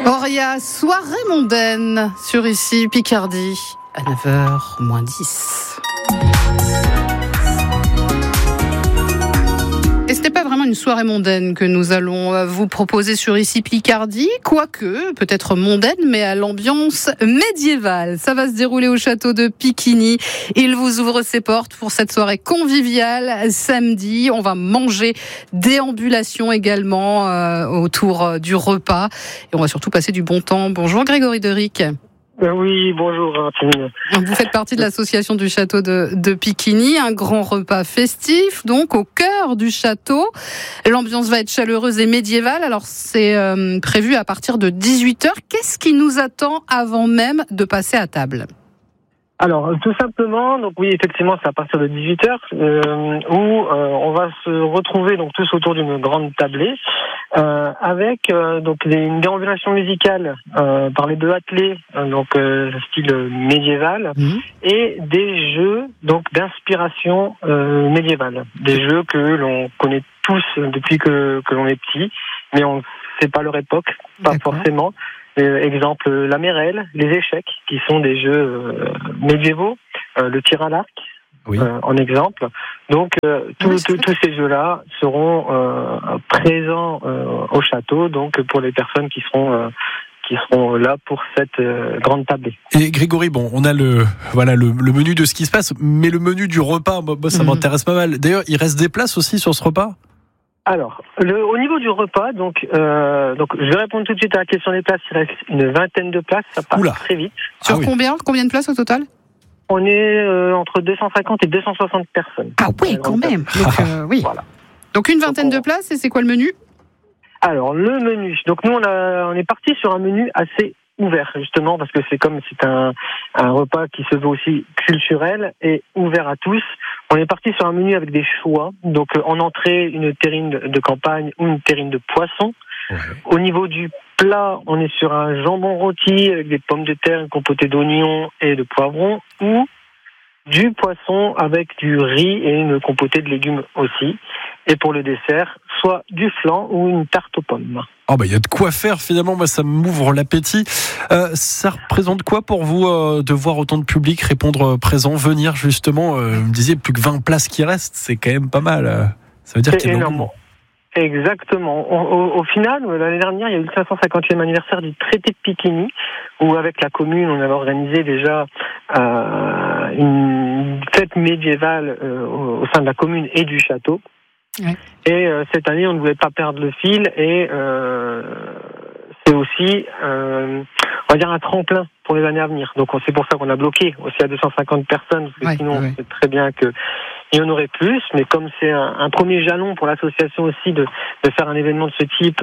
Auria, soirée mondaine sur ici Picardie à 9h moins 10. Et ce n'est pas vraiment une soirée mondaine que nous allons vous proposer sur ici Picardie, quoique peut-être mondaine, mais à l'ambiance médiévale. Ça va se dérouler au château de Picquigny. Il vous ouvre ses portes pour cette soirée conviviale samedi. On va manger, déambulation également autour du repas. Et on va surtout passer du bon temps. Bonjour Grégory Deric. Oui, bonjour Anthony. Vous faites partie de l'association du château de Picquigny, un grand repas festif, donc au cœur du château. L'ambiance va être chaleureuse et médiévale, alors c'est prévu à partir de 18h. Qu'est-ce qui nous attend avant même de passer à table ? Alors, tout simplement, donc oui, effectivement, c'est à partir de 18h où on va se retrouver donc tous autour d'une grande tablée avec donc une déambulation musicale par les deux attelés, donc style médiéval, et des jeux donc d'inspiration médiévale, des jeux que l'on connaît tous depuis que l'on est petit, mais on ne sait pas leur époque, pas forcément. Exemple, la mérelle, les échecs, qui sont des jeux médiévaux, le tir à l'arc, en exemple. Donc, tous ces jeux-là seront présents au château, donc pour les personnes qui seront là pour cette grande tablée. Et Grégory, bon, on a le menu de ce qui se passe, mais le menu du repas, moi, ça m'intéresse pas mal. D'ailleurs, il reste des places aussi sur ce repas ? Alors, au niveau du repas, donc je vais répondre tout de suite à la question des places. Il reste une vingtaine de places, ça passe très vite. Sur combien de places au total ? On est entre 250 et 260 personnes. Ah oui, quand même. Donc oui. Voilà. Donc une vingtaine de places, et c'est quoi le menu ? Alors le menu. Donc nous on est parti sur un menu assez ouvert, justement, parce que c'est un repas qui se veut aussi culturel et ouvert à tous. On est parti sur un menu avec des choix. Donc, en entrée, une terrine de campagne ou une terrine de poisson. Ouais. Au niveau du plat, on est sur un jambon rôti avec des pommes de terre, une compotée d'oignons et de poivrons, ou du poisson avec du riz et une compotée de légumes aussi. Et pour le dessert, soit du flan ou une tarte aux pommes. Oh bah, y a de quoi faire finalement, moi ça m'ouvre l'appétit. Ça représente quoi pour vous de voir autant de public répondre présent, venir justement, vous me disiez plus que 20 places qui restent, c'est quand même pas mal. Ça veut dire qu'il y a énorme. Exactement. Au final, l'année dernière, il y a eu le 550e anniversaire du traité de Picquigny, où avec la commune, on avait organisé déjà une fête médiévale au sein de la commune et du château. Ouais. Et cette année, on ne voulait pas perdre le fil, et c'est aussi, on va dire, un tremplin pour les années à venir. Donc c'est pour ça qu'on a bloqué aussi à 250 personnes, parce que sinon, c'est très bien qu'il y en aurait plus, mais comme c'est un premier jalon pour l'association aussi de faire un événement de ce type,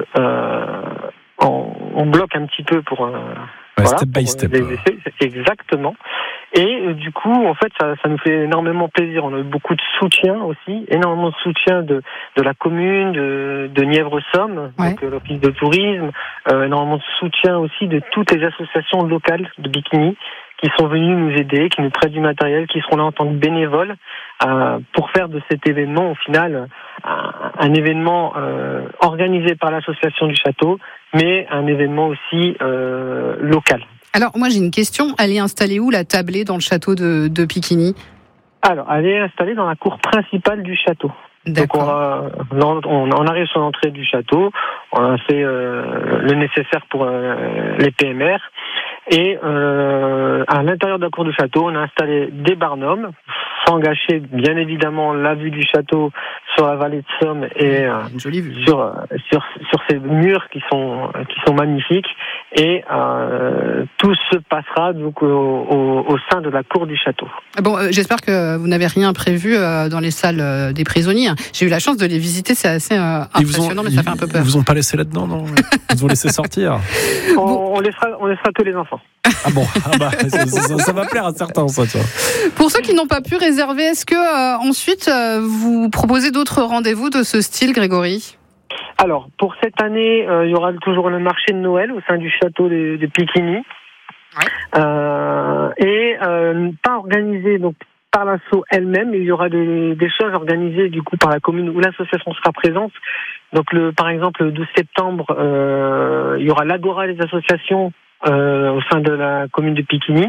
on bloque un petit peu pour... step by step. Exactement. Et du coup, en fait, ça nous fait énormément plaisir. On a eu beaucoup de soutien aussi, énormément de soutien de la commune, de Nièvre-Somme, donc l'office de tourisme, énormément de soutien aussi de toutes les associations locales de Picquigny qui sont venus nous aider, qui nous prêtent du matériel, qui seront là en tant que bénévoles pour faire de cet événement, au final, un événement organisé par l'association du château, mais un événement aussi local. Alors, moi, j'ai une question. Elle est installée où, la tablée, dans le château de Picquigny ? Alors, elle est installée dans la cour principale du château. D'accord. Donc, on arrive sur l'entrée du château, on a fait le nécessaire pour les PMR, et à l'intérieur de la cour du château, on a installé des barnums, sans gâcher, bien évidemment, la vue du château sur la vallée de Somme et sur ces murs qui sont magnifiques. Et tout se passera donc au sein de la cour du château. Bon, j'espère que vous n'avez rien prévu dans les salles des prisonniers. J'ai eu la chance de les visiter, c'est assez impressionnant, mais ça fait un peu peur. Ils vous ont pas laissé là-dedans, non ? Ils vous ont laissé sortir. On laissera que les enfants. Ah bon, ça va plaire à certains, ça, tu vois. Pour ceux qui n'ont pas pu réserver, est-ce que ensuite vous proposez d'autres rendez-vous de ce style, Grégory ? Alors, pour cette année, il y aura toujours le marché de Noël au sein du château de Picquigny. Ouais. Et pas organisé donc par l'asso elle-même. Il y aura des choses organisées du coup par la commune où l'association sera présente. Donc par exemple le 12 septembre, il y aura l'Agora des associations au sein de la commune de Piquigny.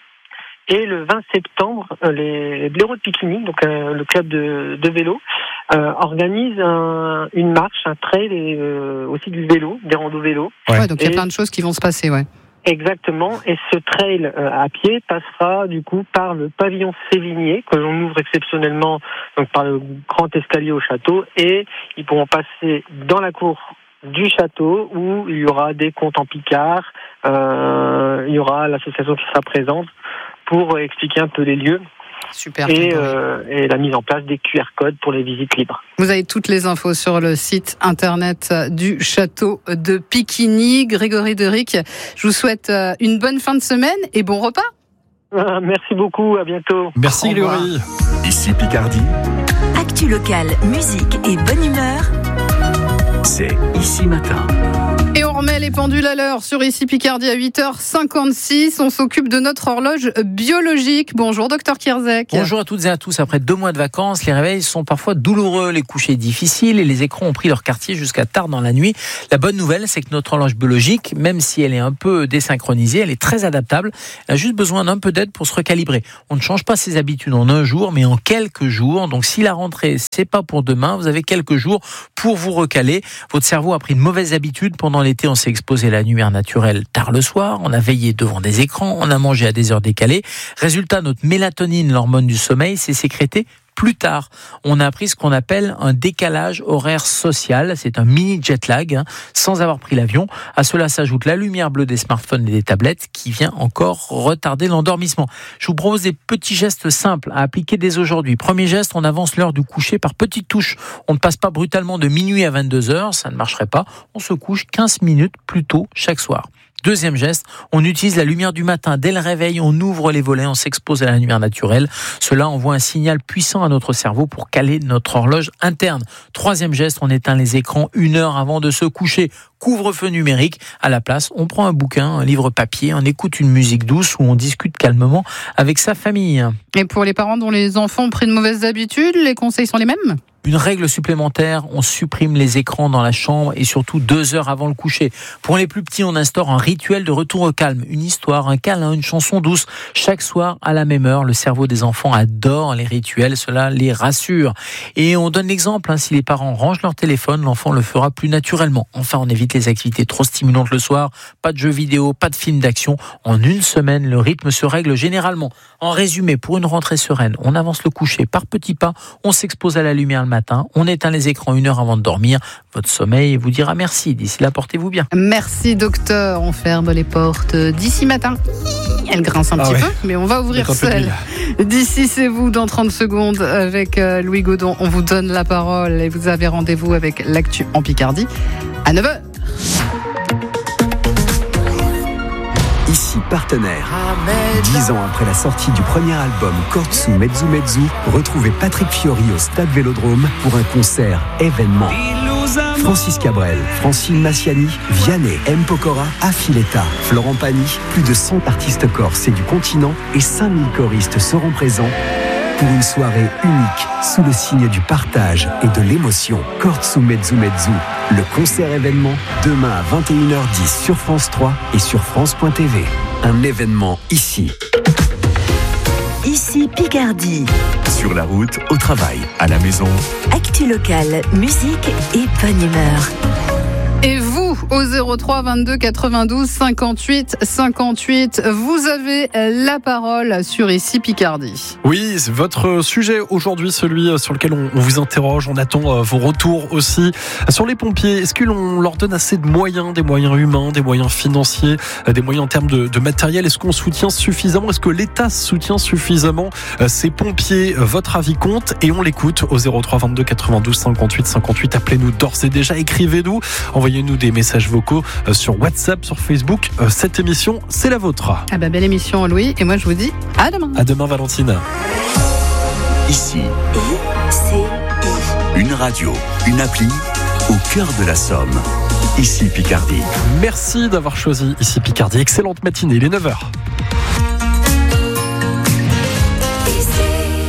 Et le 20 septembre, les blaireaux de Piquigny, donc le club de vélo, organise une marche, un trail et aussi du vélo, des randos vélo. Ouais, donc il y a plein de choses qui vont se passer, ouais. Exactement, et ce trail à pied passera du coup par le pavillon Sévigné que l'on ouvre exceptionnellement donc par le grand escalier au château, et ils pourront passer dans la cour du château où il y aura des contes en picard, il y aura l'association qui sera présente pour expliquer un peu les lieux. Super. Et la mise en place des QR codes pour les visites libres. Vous avez toutes les infos sur le site internet du château de Piquigny. Grégory Deric, je vous souhaite une bonne fin de semaine et bon repas. Merci beaucoup, à bientôt. Merci Grégory. Ici Picardie. Actu locale, musique et bonne humeur. C'est Ici Matin. Et on remet les pendules à l'heure sur Ici Picardie à 8h56. On s'occupe de notre horloge biologique. Bonjour Dr Kierzek. Bonjour à toutes et à tous. Après 2 mois de vacances, les réveils sont parfois douloureux, les couchers difficiles et les écrans ont pris leur quartier jusqu'à tard dans la nuit. La bonne nouvelle, c'est que notre horloge biologique, même si elle est un peu désynchronisée, elle est très adaptable. Elle a juste besoin d'un peu d'aide pour se recalibrer. On ne change pas ses habitudes en un jour, mais en quelques jours. Donc si la rentrée, c'est pas pour demain, vous avez quelques jours pour vous recaler. Votre cerveau a pris une mauvaise habitude. Pendant l'été, on s'est exposé à la lumière naturelle tard le soir, on a veillé devant des écrans, on a mangé à des heures décalées. Résultat, notre mélatonine, l'hormone du sommeil, s'est sécrétée plus tard. On a appris ce qu'on appelle un décalage horaire social. C'est un mini jet lag, sans avoir pris l'avion. À cela s'ajoute la lumière bleue des smartphones et des tablettes qui vient encore retarder l'endormissement. Je vous propose des petits gestes simples à appliquer dès aujourd'hui. Premier geste, on avance l'heure du coucher par petites touches. On ne passe pas brutalement de minuit à 22h, ça ne marcherait pas. On se couche 15 minutes plus tôt chaque soir. Deuxième geste, on utilise la lumière du matin. Dès le réveil, on ouvre les volets, on s'expose à la lumière naturelle. Cela envoie un signal puissant à notre cerveau pour caler notre horloge interne. Troisième geste, on éteint les écrans 1 heure avant de se coucher. Couvre-feu numérique. À la place, on prend un bouquin, un livre papier, on écoute une musique douce ou on discute calmement avec sa famille. Et pour les parents dont les enfants ont pris de mauvaises habitudes, les conseils sont les mêmes ? Une règle supplémentaire, on supprime les écrans dans la chambre et surtout 2 heures avant le coucher. Pour les plus petits, on instaure un rituel de retour au calme. Une histoire, un câlin, une chanson douce. Chaque soir, à la même heure, le cerveau des enfants adore les rituels, cela les rassure. Et on donne l'exemple, si les parents rangent leur téléphone, l'enfant le fera plus naturellement. Enfin, on évite les activités trop stimulantes le soir. Pas de jeux vidéo, pas de films d'action. En 1 semaine, le rythme se règle généralement. En résumé, pour une rentrée sereine, on avance le coucher par petits pas, on s'expose à la lumière le matin, on éteint les écrans 1 heure avant de dormir. Votre sommeil vous dira merci. D'ici là, portez-vous bien. Merci docteur. On ferme les portes d'ici matin. Elle grince un petit peu, mais on va ouvrir celle d'ici. C'est vous dans 30 secondes avec Louis Gaudon. On vous donne la parole et vous avez rendez-vous avec l'actu en Picardie à 9h. Ici Partenaire. 10 ans après la sortie du premier album Kortsu Mezzu Mezzu, retrouvez Patrick Fiori au Stade Vélodrome pour un concert événement. Francis Cabrel, Francine Massiani, Vianney, M. Pokora, Affiletta, Florent Pagny, plus de 100 artistes corses et du continent et 5000 choristes seront présents pour une soirée unique sous le signe du partage et de l'émotion. Kortsu Mezzu Mezzu, le concert événement demain à 21h10 sur France 3 et sur France.tv. Un événement ici. Ici Picardie. Sur la route, au travail, à la maison. Actu locale, musique et bonne humeur. Et vous, au 03 22 92 58 58, vous avez la parole sur Ici Picardie. Oui, c'est votre sujet aujourd'hui, celui sur lequel on vous interroge. On attend vos retours aussi. Sur les pompiers, est-ce que l'on leur donne assez de moyens, des moyens humains, des moyens financiers, des moyens en termes de matériel? Est-ce qu'on soutient suffisamment? Est-ce que l'État soutient suffisamment ces pompiers? Votre avis compte et on l'écoute au 03 22 92 58 58. Appelez-nous d'ores et déjà, écrivez-nous, envoyez-nous des messages vocaux sur WhatsApp, sur Facebook. Cette émission, c'est la vôtre. Ah bah belle émission Louis, et moi je vous dis à demain. À demain Valentine. Ici, une radio, une appli au cœur de la Somme. Ici Picardie. Merci d'avoir choisi Ici Picardie. Excellente matinée, il est 9h.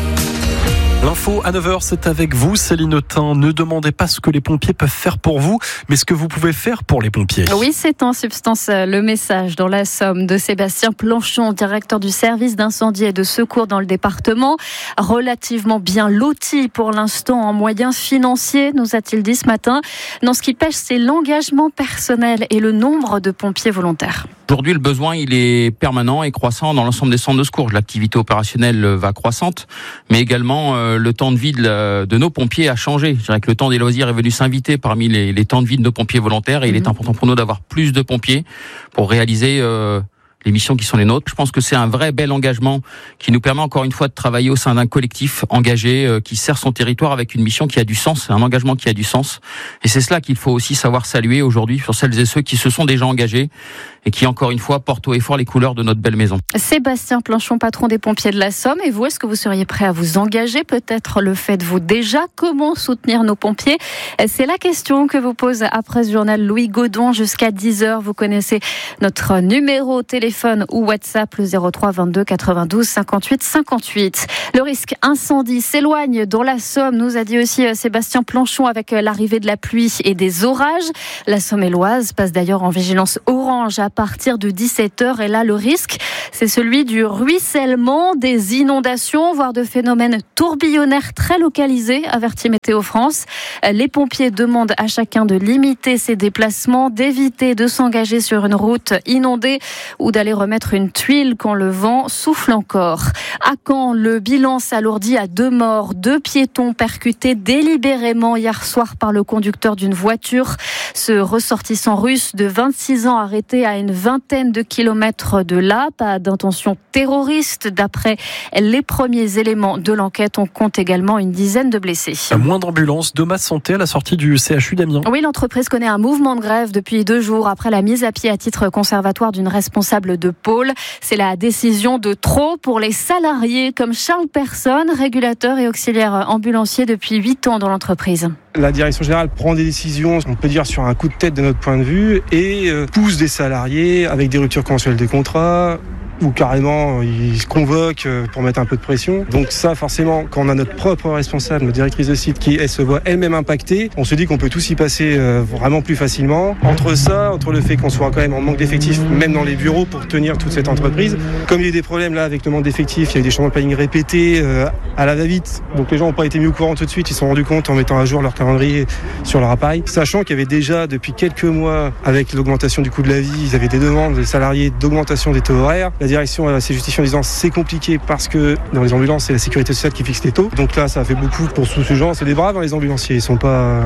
L'info à 9h, c'est avec vous, Céline Autain. Ne demandez pas ce que les pompiers peuvent faire pour vous, mais ce que vous pouvez faire pour les pompiers. Oui, c'est en substance le message dans la Somme de Sébastien Planchon, directeur du service d'incendie et de secours dans le département. Relativement bien loti pour l'instant en moyens financiers, nous a-t-il dit ce matin. Non, ce qui pêche, c'est l'engagement personnel et le nombre de pompiers volontaires. Aujourd'hui, le besoin, il est permanent et croissant dans l'ensemble des centres de secours. L'activité opérationnelle va croissante, mais également le temps de vie de nos pompiers a changé. Je dirais que le temps des loisirs est venu s'inviter parmi les temps de vie de nos pompiers volontaires et il est important pour nous d'avoir plus de pompiers pour réaliser les missions qui sont les nôtres. Je pense que c'est un vrai bel engagement qui nous permet encore une fois de travailler au sein d'un collectif engagé qui sert son territoire avec une mission qui a du sens, un engagement qui a du sens. Et c'est cela qu'il faut aussi savoir saluer aujourd'hui sur celles et ceux qui se sont déjà engagés et qui, encore une fois, portent haut et fort les couleurs de notre belle maison. Sébastien Planchon, patron des pompiers de la Somme. Et vous, est-ce que vous seriez prêt à vous engager? Peut-être le faites-vous déjà. Comment soutenir nos pompiers? C'est la question que vous pose après ce journal Louis Gaudon jusqu'à 10h. Vous connaissez notre numéro téléphone ou WhatsApp, le 03 22 92 58 58. Le risque incendie s'éloigne dans la Somme, nous a dit aussi Sébastien Planchon, avec l'arrivée de la pluie et des orages. La Somme-et-Loise passe d'ailleurs en vigilance orange à partir de 17h. Et là, le risque, c'est celui du ruissellement, des inondations, voire de phénomènes tourbillonnaires très localisés, avertit Météo France. Les pompiers demandent à chacun de limiter ses déplacements, d'éviter de s'engager sur une route inondée ou d'aller remettre une tuile quand le vent souffle encore. À Caen, le bilan s'alourdit à 2 morts, 2 piétons percutés délibérément hier soir par le conducteur d'une voiture. Ce ressortissant russe de 26 ans arrêté à une vingtaine de kilomètres de là, pas d'intention terroriste. D'après les premiers éléments de l'enquête, on compte également une dizaine de blessés. Moins d'ambulances, Domas Santé à la sortie du CHU d'Amiens. Oui, l'entreprise connaît un mouvement de grève depuis 2 jours après la mise à pied à titre conservatoire d'une responsable de pôle. C'est la décision de trop pour les salariés comme Charles Persson, régulateur et auxiliaire ambulancier depuis 8 ans dans l'entreprise. La direction générale prend des décisions, on peut dire sur un coup de tête de notre point de vue, et pousse des salariés avec des ruptures consensuelles des contrats, ou carrément ils se convoquent pour mettre un peu de pression. Donc ça, forcément, quand on a notre propre responsable, notre directrice de site, qui elle se voit elle-même impactée, on se dit qu'on peut tous y passer vraiment plus facilement. Entre ça, entre le fait qu'on soit quand même en manque d'effectifs, même dans les bureaux pour tenir toute cette entreprise, comme il y a eu des problèmes là avec le manque d'effectifs, il y a eu des changements de planning répétés à la va-vite, donc les gens n'ont pas été mis au courant tout de suite, ils se sont rendus compte en mettant à jour leur calendrier sur leur appareil, sachant qu'il y avait déjà depuis quelques mois, avec l'augmentation du coût de la vie, ils avaient des demandes des salariés d'augmentation des taux horaires. La direction s'est justifiée en disant c'est compliqué parce que dans les ambulances c'est la sécurité sociale qui fixe les taux. Donc là ça a fait beaucoup pour tous ces gens. C'est des braves, les ambulanciers, ils sont pas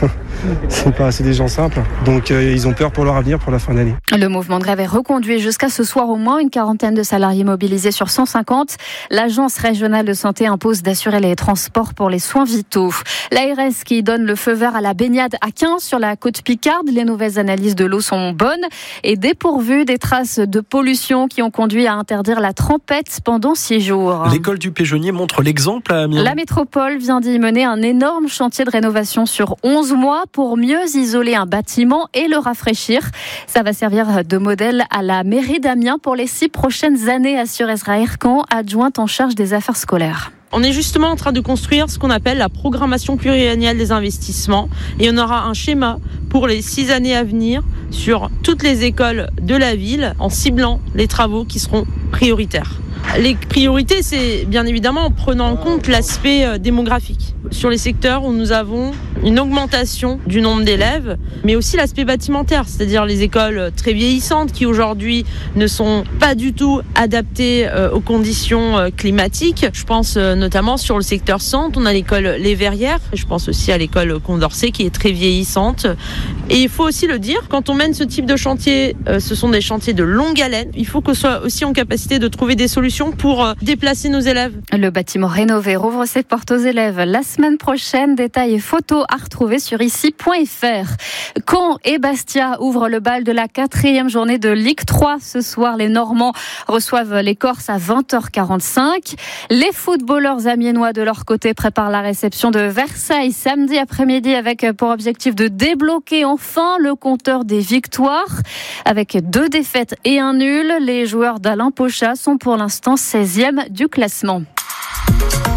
c'est des gens simples. Donc ils ont peur pour leur avenir pour la fin d'année. Le mouvement de grève est reconduit jusqu'à ce soir au moins. Une quarantaine de salariés mobilisés sur 150. L'agence régionale de santé impose d'assurer les transports pour les soins vitaux. L'ARS qui donne le feu vert à la baignade à 15 sur la côte Picarde. Les nouvelles analyses de l'eau sont bonnes et dépourvues des traces de pollution qui ont conduit à interdire la trempette pendant 6 jours. L'école du Pigeonnier montre l'exemple à Amiens. La métropole vient d'y mener un énorme chantier de rénovation sur 11 mois pour mieux isoler un bâtiment et le rafraîchir. Ça va servir de modèle à la mairie d'Amiens pour les 6 prochaines années, assure Ezra Erkan, adjointe en charge des affaires scolaires. On est justement en train de construire ce qu'on appelle la programmation pluriannuelle des investissements et on aura un schéma pour les 6 années à venir sur toutes les écoles de la ville en ciblant les travaux qui seront prioritaires. Les priorités, c'est bien évidemment en prenant en compte l'aspect démographique. Sur les secteurs où nous avons une augmentation du nombre d'élèves, mais aussi l'aspect bâtimentaire, c'est-à-dire les écoles très vieillissantes qui aujourd'hui ne sont pas du tout adaptées aux conditions climatiques. Je pense notamment sur le secteur centre, on a l'école Les Verrières, je pense aussi à l'école Condorcet qui est très vieillissante. Et il faut aussi le dire, quand on mène ce type de chantier, ce sont des chantiers de longue haleine. Il faut qu'on soit aussi en capacité de trouver des solutions pour déplacer nos élèves. Le bâtiment rénové rouvre ses portes aux élèves la semaine prochaine. Détails et photos à retrouver sur ici.fr. Caen et Bastia ouvrent le bal de la 4e journée de Ligue 3. Ce soir, les Normands reçoivent les Corses à 20h45. Les footballeurs amiénois de leur côté préparent la réception de Versailles samedi après-midi avec pour objectif de débloquer enfin le compteur des victoires. Avec 2 défaites et un nul, les joueurs d'Alain Pochat sont pour l'instant 16e du classement.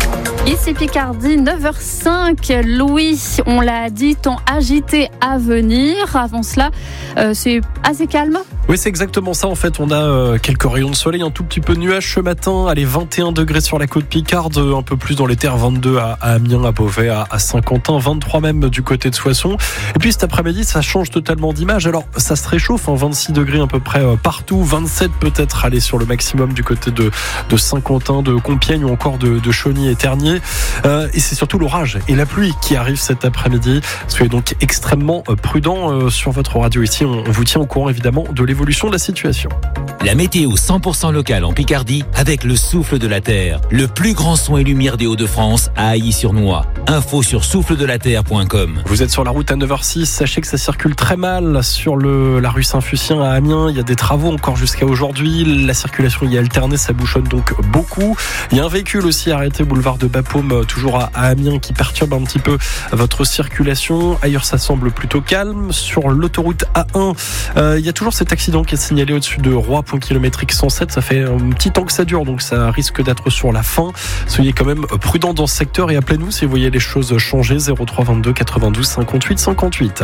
Ici Picardie, 9h05. Louis, on l'a dit, temps agité à venir. Avant cela, c'est assez calme. Oui, c'est exactement ça. En fait, on a quelques rayons de soleil, un tout petit peu de nuages ce matin. Allez, 21 degrés sur la côte Picarde, un peu plus dans les terres, 22 à Amiens, à Beauvais, à Saint-Quentin, 23 même du côté de Soissons. Et puis cet après-midi, ça change totalement d'image. Alors, ça se réchauffe, 26 degrés à peu près partout, 27 peut-être aller sur le maximum du côté de Saint-Quentin, de Compiègne ou encore de Chauny et Tergnier. Et c'est surtout l'orage et la pluie qui arrive cet après-midi. Soyez donc extrêmement prudents sur votre radio ici. On vous tient au courant évidemment de l'évolution de la situation. La météo 100% locale en Picardie avec le souffle de la terre. Le plus grand son et lumière des Hauts-de-France à Ailly-sur-Noix. Info sur souffledelaterre.com. Vous êtes sur la route à 9h06. Sachez que ça circule très mal sur la rue Saint-Fucien à Amiens. Il y a des travaux encore jusqu'à aujourd'hui. La circulation y est alternée. Ça bouchonne donc beaucoup. Il y a un véhicule aussi arrêté boulevard de Bapaume, toujours à Amiens, qui perturbe un petit peu votre circulation. Ailleurs, ça semble plutôt calme. Sur l'autoroute A1, il y a toujours cet accident qui est signalé au-dessus de Roy, point kilométrique 107. Ça fait un petit temps que ça dure, donc ça risque d'être sur la fin. Soyez quand même prudents dans ce secteur et appelez-nous si vous voyez les choses changer. 03 22 92 58 58.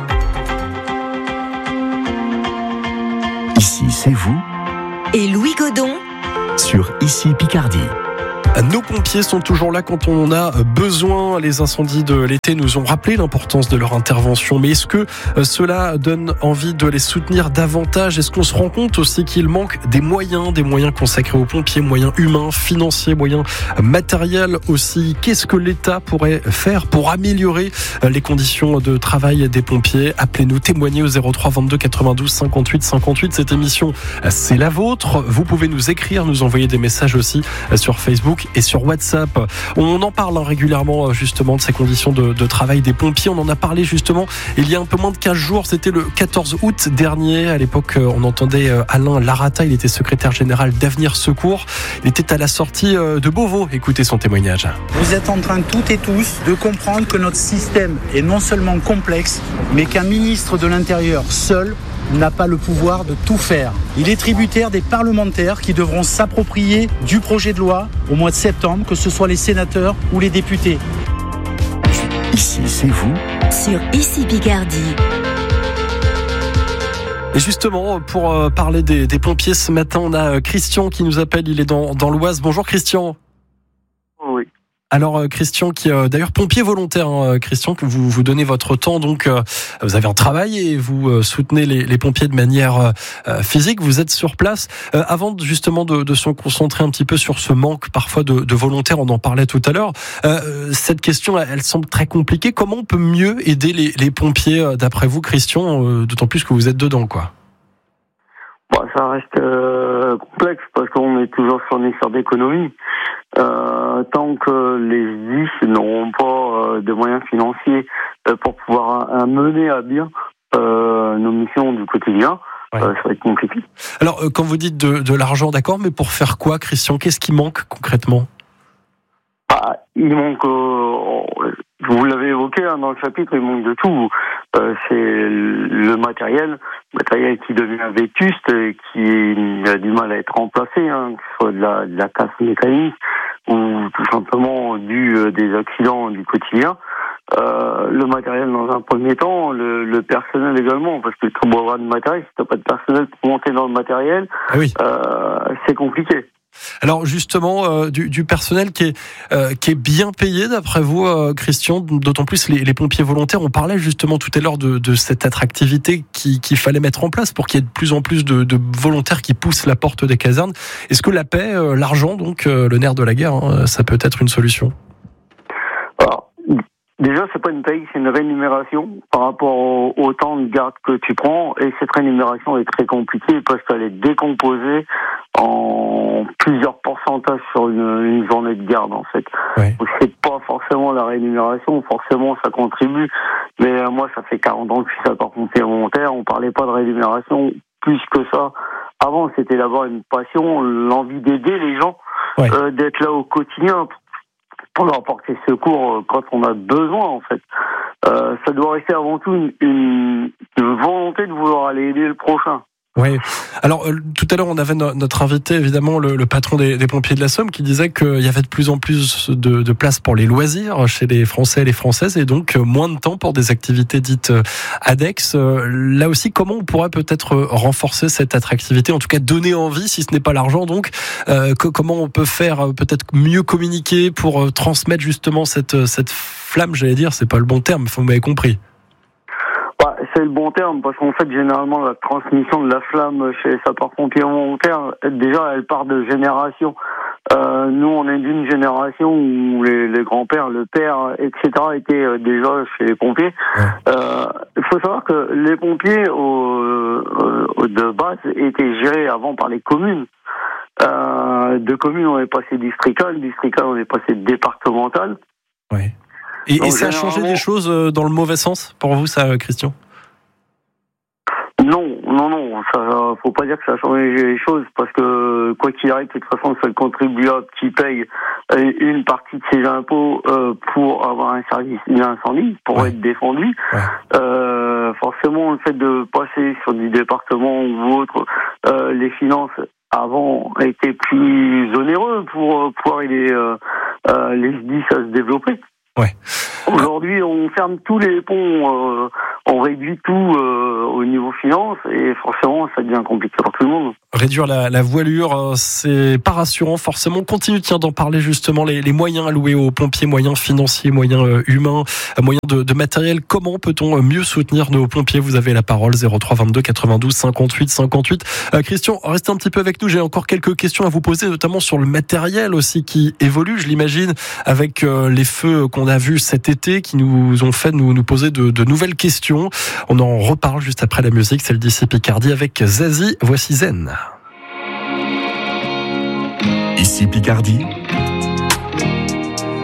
Ici, c'est vous. Et Louis Godon Sur Ici Picardie. Nos pompiers sont toujours là quand on en a besoin. Les incendies de l'été nous ont rappelé l'importance de leur intervention. Mais est-ce que cela donne envie de les soutenir davantage ? Est-ce qu'on se rend compte aussi qu'il manque des moyens consacrés aux pompiers, moyens humains, financiers, moyens matériels aussi ? Qu'est-ce que l'État pourrait faire pour améliorer les conditions de travail des pompiers ? Appelez-nous, témoignez au 03 22 92 58 58. Cette émission, c'est la vôtre. Vous pouvez nous écrire, nous envoyer des messages aussi sur Facebook et sur WhatsApp. On en parle régulièrement justement de ces conditions de travail des pompiers. On en a parlé justement il y a un peu moins de 15 jours. C'était le 14 août dernier. À l'époque, on entendait Alain Larata. Il était secrétaire général d'Avenir Secours. Il était à la sortie de Beauvau. Écoutez son témoignage. Vous êtes en train toutes et tous de comprendre que notre système est non seulement complexe, mais qu'un ministre de l'Intérieur seul n'a pas le pouvoir de tout faire. Il est tributaire des parlementaires qui devront s'approprier du projet de loi au mois de septembre, que ce soit les sénateurs ou les députés. Ici, c'est vous. Sur Ici Picardie. Et justement, pour parler des pompiers ce matin, on a Christian qui nous appelle. Il est dans l'Oise. Bonjour Christian. Oui. Alors Christian, qui est d'ailleurs pompier volontaire, Christian, que vous donnez votre temps, donc vous avez un travail et vous soutenez les pompiers de manière physique, vous êtes sur place. Avant justement de se concentrer un petit peu sur ce manque parfois de volontaires, on en parlait tout à l'heure, cette question elle semble très compliquée. Comment on peut mieux aider les pompiers d'après vous, Christian, d'autant plus que vous êtes dedans, quoi? Ça reste complexe parce qu'on est toujours sur une histoire d'économie. Tant que les SDIS n'auront pas de moyens financiers pour pouvoir mener à bien nos missions du quotidien, ça va être compliqué. Alors, quand vous dites de l'argent, d'accord, mais pour faire quoi, Christian ? Qu'est-ce qui manque concrètement ? Il manque, vous l'avez évoqué dans le chapitre, il manque de tout. C'est le matériel qui devient vétuste et qui a du mal à être remplacé, que ce soit de la casse mécanique ou tout simplement des accidents du quotidien. Le matériel dans un premier temps, le personnel également, parce que tu dois avoir du matériel, si tu n'as pas de personnel pour monter dans le matériel, c'est compliqué. Alors justement, du personnel qui est bien payé d'après vous, Christian, d'autant plus les pompiers volontaires. On parlait justement tout à l'heure de cette attractivité qu'il fallait mettre en place pour qu'il y ait de plus en plus de volontaires qui poussent la porte des casernes. Est-ce que la paix, l'argent, donc le nerf de la guerre, ça peut être une solution ? Alors, déjà, c'est pas une paye, c'est une rémunération par rapport au temps de garde que tu prends. Et cette rémunération est très compliquée parce qu'elle est décomposée en plusieurs pourcentages sur une journée de garde, en fait. Ouais. Donc, c'est pas forcément la rémunération, forcément ça contribue. Mais moi, ça fait 40 ans que je suis sapeur-pompier volontaire. On parlait pas de rémunération plus que ça. Avant, c'était d'avoir une passion, l'envie d'aider les gens, d'être là au quotidien pour leur apporter secours quand on a besoin, en fait. Ça doit rester avant tout une volonté de vouloir aller aider le prochain. Oui. Alors tout à l'heure, on avait notre invité, évidemment, le patron des pompiers de la Somme, qui disait qu'il y avait de plus en plus de place pour les loisirs chez les Français et les Françaises, et donc moins de temps pour des activités dites annexes. Là aussi, comment on pourrait peut-être renforcer cette attractivité, en tout cas donner envie, si ce n'est pas l'argent, donc comment on peut faire peut-être mieux communiquer pour transmettre justement cette flamme, j'allais dire, c'est pas le bon terme, vous m'avez compris. C'est le bon terme, parce qu'en fait, généralement, la transmission de la flamme chez les sapeurs-pompiers volontaires, déjà, elle part de génération. Nous, on est d'une génération où les grands-pères, le père, etc., étaient déjà chez les pompiers. Il faut savoir que les pompiers, de base, étaient gérés avant par les communes. De communes, on est passé districal, on est passé départemental. Ouais. Et ça a changé des choses dans le mauvais sens pour vous, ça, Christian ? Non, ça, faut pas dire que ça a changé les choses, parce que quoi qu'il arrive, de toute façon, c'est le contribuable qui paye une partie de ses impôts pour avoir un service d'incendie, pour être défendu. Forcément, le fait de passer sur du département ou autre, les finances avant étaient plus onéreux pour pouvoir aider les SDIS à se développer. Ouais. Aujourd'hui, on ferme tous les ponts, on réduit tout au niveau finance, et forcément, ça devient compliqué pour tout le monde. Réduire la voilure, c'est pas rassurant forcément. On continue d'en parler justement, les moyens alloués aux pompiers, moyens financiers, moyens humains, moyens de matériel. Comment peut-on mieux soutenir nos pompiers ? Vous avez la parole, 03 22 92 58 58. Christian, restez un petit peu avec nous, j'ai encore quelques questions à vous poser, notamment sur le matériel aussi qui évolue, je l'imagine, avec les feux qu'on a vus cet été, qui nous ont fait nous poser de nouvelles questions. On en reparle juste après la musique, celle d'ici Picardie avec Zazie. Voici Zen. Ici Picardie,